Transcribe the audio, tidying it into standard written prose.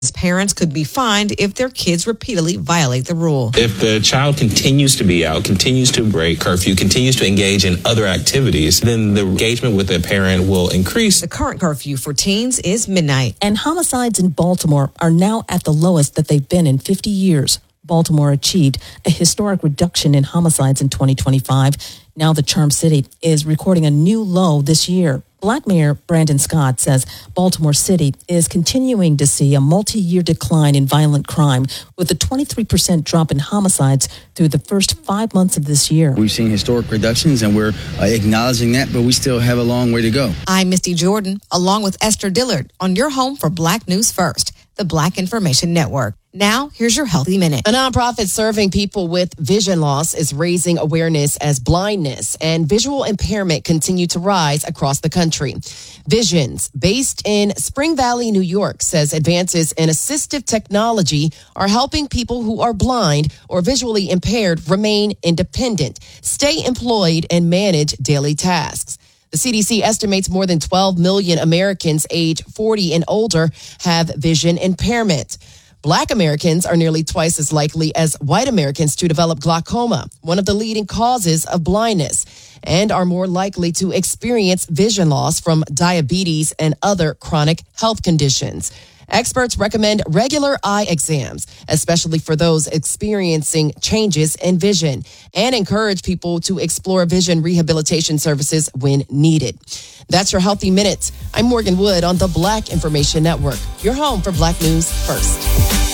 Parents could be fined if their kids repeatedly violate the rule. If the child continues to be out, continues to break curfew, continues to engage in other activities, then the engagement with the parent will increase. The current curfew for teens is midnight. And homicides in Baltimore are now at the lowest that they've been in 50 years. Baltimore achieved a historic reduction in homicides in 2025. Now the Charm City is recording a new low this year. Black Mayor Brandon Scott says Baltimore City is continuing to see a multi-year decline in violent crime with a 23% drop in homicides through the first 5 months of this year. We've seen historic reductions and we're acknowledging that, but we still have a long way to go. I'm Misty Jordan, along with Esther Dillard, on your home for Black News First, the Black Information Network. Now, here's your Healthy Minute. A nonprofit serving people with vision loss is raising awareness as blindness and visual impairment continue to rise across the country. Visions, based in Spring Valley, New York, says advances in assistive technology are helping people who are blind or visually impaired remain independent, stay employed, and manage daily tasks. The CDC estimates more than 12 million Americans age 40 and older have vision impairment. Black Americans are nearly twice as likely as white Americans to develop glaucoma, one of the leading causes of blindness, and are more likely to experience vision loss from diabetes and other chronic health conditions. Experts recommend regular eye exams, especially for those experiencing changes in vision, and encourage people to explore vision rehabilitation services when needed. That's your Healthy Minute. I'm Morgan Wood on the Black Information Network, your home for Black News First.